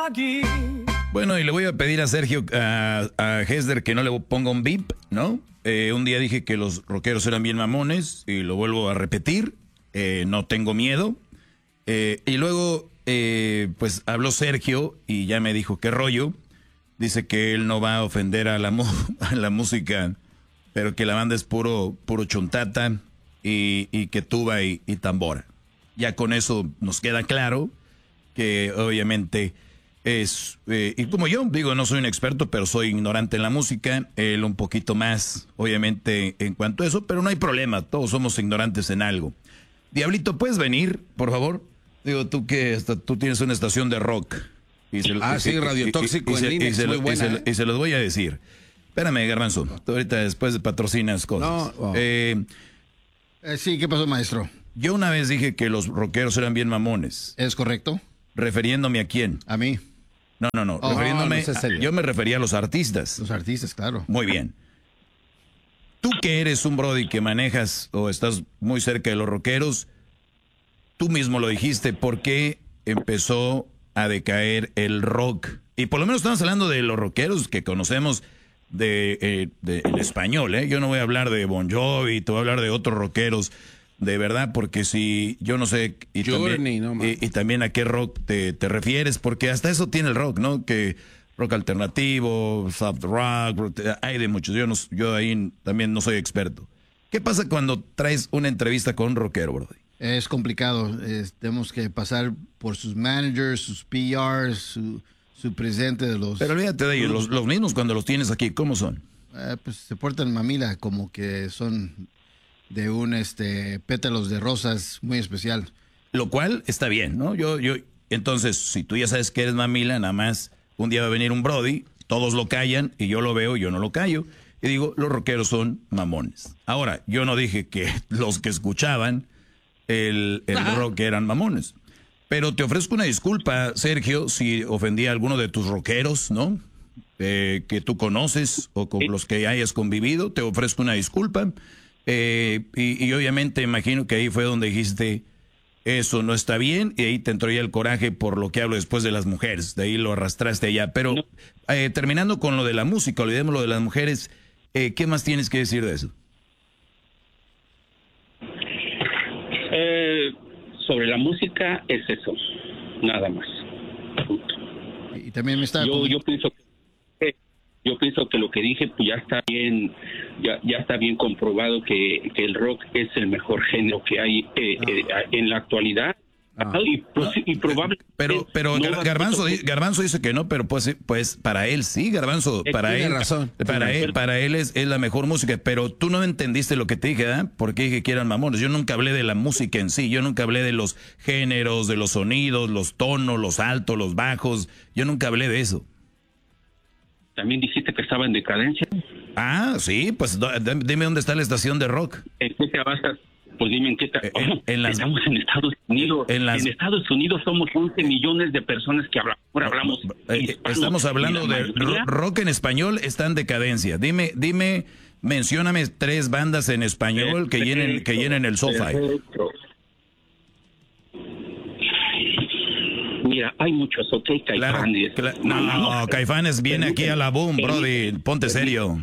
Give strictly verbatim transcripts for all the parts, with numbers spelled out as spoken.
aquí. Bueno, y le voy a pedir a Sergio, a, a Hesder, que no le ponga un bip, ¿no? Eh, un día dije que los rockeros eran bien mamones, y lo vuelvo a repetir, eh, no tengo miedo. Eh, y luego, eh, pues habló Sergio, y ya me dijo qué rollo. Dice que él no va a ofender a la, a la música, pero que la banda es puro, puro chuntata, y, y que tuba y, y tambora. Ya con eso nos queda claro que obviamente es, eh, y como yo digo, no soy un experto, pero soy ignorante en la música, él un poquito más, obviamente, en cuanto a eso, pero no hay problema, todos somos ignorantes en algo. Diablito, ¿puedes venir, por favor? Digo, tú que hasta, tú tienes una estación de rock. Y se, ah, y, sí, y, Radio Tóxico y, y, en línea, y, se, es muy y, buena, se, ¿eh? y se los voy a decir. Espérame, Garbanzo, tú ahorita después de patrocinas cosas. No, oh. eh, eh, sí, ¿qué pasó, maestro? Yo una vez dije que los rockeros eran bien mamones. ¿Es correcto? ¿Refiriéndome a quién? A mí. No, no, no. Oh, refiriéndome, no, no a, yo me refería a los artistas. Los artistas, claro. Muy bien. Tú que eres un brody que manejas o estás muy cerca de los rockeros, tú mismo lo dijiste, ¿por qué empezó a decaer el rock? Y por lo menos estamos hablando de los rockeros que conocemos de, eh, de el español, ¿eh? Yo no voy a hablar de Bon Jovi, te voy a hablar de otros rockeros. De verdad, porque si yo no sé y, Journey, también, no, y, y también a qué rock te, te refieres, porque hasta eso tiene el rock, ¿no? Que rock alternativo, soft rock, hay de muchos. Yo no, yo ahí también no soy experto. ¿Qué pasa cuando traes una entrevista con un rockero, brother? Es complicado. Es, tenemos que pasar por sus managers, sus P Rs, su, su presidente de los. Pero olvídate de ellos, los, los mismos cuando los tienes aquí, ¿cómo son? Eh, pues se portan mamila, como que son de un este pétalos de rosas muy especial. Lo cual está bien, ¿no? Yo, yo, entonces, si tú ya sabes que eres mamila, nada más un día va a venir un brody, todos lo callan y yo lo veo y yo no lo callo. Y digo, los rockeros son mamones. Ahora, yo no dije que los que escuchaban el, el rock eran mamones. Pero te ofrezco una disculpa, Sergio, si ofendí a alguno de tus rockeros, ¿no? Eh, que tú conoces o con los que hayas convivido, te ofrezco una disculpa. Eh, y, y obviamente imagino que ahí fue donde dijiste, eso no está bien, y ahí te entró ya el coraje por lo que hablo después de las mujeres, de ahí lo arrastraste allá. Pero no. eh, terminando con lo de la música, olvidemos lo de las mujeres, eh, ¿qué más tienes que decir de eso? Eh, sobre la música es eso, nada más. Punto. Y también me está... Yo, yo pienso que... Yo pienso que lo que dije pues ya está bien, ya, ya está bien comprobado que, que el rock es el mejor género que hay eh, ah. eh, en la actualidad. Ah. Y, no, y probablemente pero pero no Gar, Garbanzo, Garbanzo dice que no, pero pues pues para él sí, Garbanzo, para él, razón. para él, para él es, es la mejor música, pero tú no entendiste lo que te dije, ¿eh? Porque dije que eran mamones. Yo nunca hablé de la música en sí, yo nunca hablé de los géneros, de los sonidos, los tonos, los altos, los bajos, yo nunca hablé de eso. También dijiste que estaba en decadencia. Ah, sí, pues dime dónde está la estación de rock. ¿En qué te basas? Pues dime en qué te... En, oh, en las... Estamos en Estados Unidos. En, las... en Estados Unidos somos once millones de personas que hablamos. hablamos eh, estamos hablando de mayoría... rock en español, está en decadencia. Dime, dime, mencióname tres bandas en español perfecto, que llenen que llenen el sofá. Mira, hay muchos, ok, Caifanes. Claro, claro. No, no, no, Caifanes viene aquí a la boom, brody, ponte serio.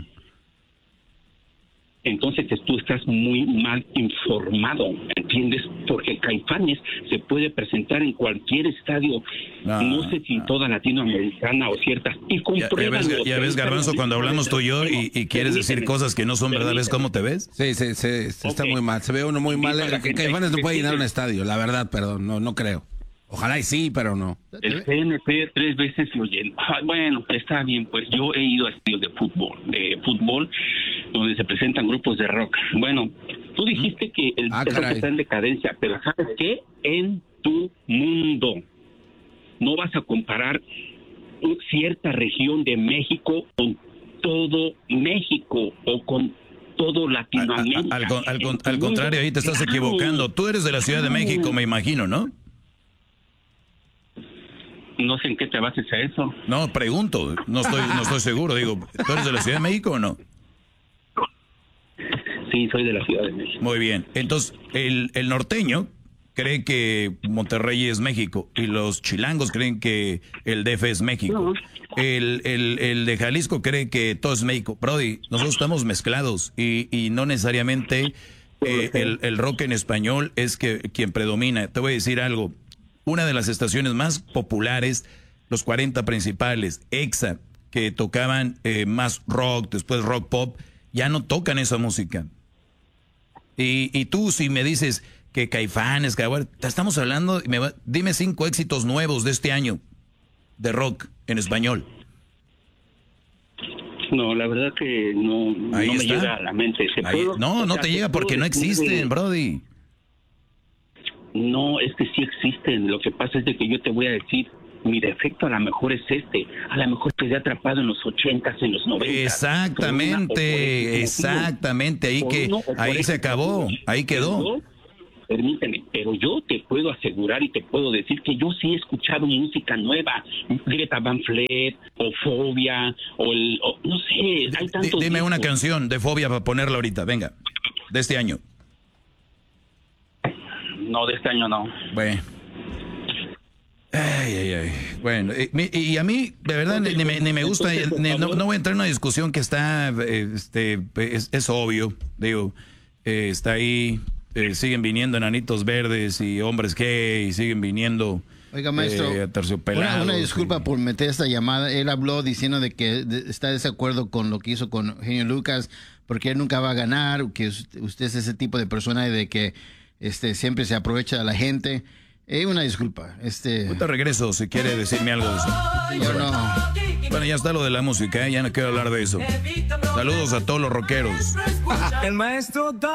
Entonces tú estás muy mal informado, ¿entiendes? Porque Caifanes se puede presentar en cualquier estadio, no, no sé si no. toda Latinoamericana o ciertas, y compruébalo. Ya, ya ves, ya ves Garbanzo, cuando hablamos tú y yo y, y quieres decir cosas que no son verdad, ¿ves cómo te ves? Sí, sí, sí, sí okay. Está muy mal, se ve uno muy mal. Que Caifanes no puede llenar un estadio, la verdad, perdón, no, no creo. Ojalá y sí, pero no. El C N P tres veces lo llenó. Bueno, está bien, pues yo he ido a estadios de fútbol, de fútbol, donde se presentan grupos de rock. Bueno, tú dijiste que el ah, rock está en decadencia, pero ¿sabes qué? En tu mundo. No vas a comparar cierta región de México con todo México o con todo Latinoamérica. Al, al, al, al, al contrario, ahí te estás equivocando. Tú eres de la Ciudad de México, me imagino, ¿no? No sé en qué te bases a eso. No, pregunto, no estoy, no estoy seguro. Digo, ¿tú eres de la Ciudad de México o no? Sí, soy de la Ciudad de México. Muy bien. Entonces, el, el norteño cree que Monterrey es México y los chilangos creen que el D F es México. El, el, el de Jalisco cree que todo es México. Brody, nosotros estamos mezclados y, y no necesariamente eh, el, el rock en español es que quien predomina. Te voy a decir algo. Una de las estaciones más populares, los cuarenta principales, Exa, que tocaban eh, más rock, después rock pop, ya no tocan esa música. Y, y tú si me dices que Caifanes, que bueno, te estamos hablando, me va, dime cinco éxitos nuevos de este año de rock en español. No, la verdad que no, no me llega a la mente. ¿Se Ahí, puedo, no, no o sea, te llega porque no existen, Brody. No, es que sí existen. Lo que pasa es de que yo te voy a decir, mi defecto a lo mejor es este. A lo mejor quedé atrapado en los ochentas, en los noventas. Exactamente, exactamente. Ahí que ahí se acabó, ahí quedó. Permíteme, pero yo te puedo asegurar y te puedo decir que yo sí he escuchado música nueva, Greta Van Fleet, o Fobia, o el, o, no sé, hay tantos. D- dime discos. una canción de Fobia para ponerla ahorita, venga, de este año. No, de este año no. Bueno. Ay, ay, ay. Bueno, y, y a mí, de verdad, ni, ni, me, ni me gusta, ni, no, no voy a entrar en una discusión que está, este, es, es obvio, digo, eh, está ahí. Eh, siguen viniendo enanitos verdes y hombres gay, y siguen viniendo Oiga, maestro, eh, terciopelados. Una, una disculpa y... por meter esta llamada. Él habló diciendo de que de, está de desacuerdo con lo que hizo con Genio Lucas, porque él nunca va a ganar, que usted es ese tipo de persona de que este siempre se aprovecha de la gente. Eh, una disculpa. Este... Ahorita regreso si quiere decirme algo de eso. Yo no. Bueno, ya está lo de la música, ¿eh? Ya no quiero hablar de eso. Saludos a todos los rockeros. El maestro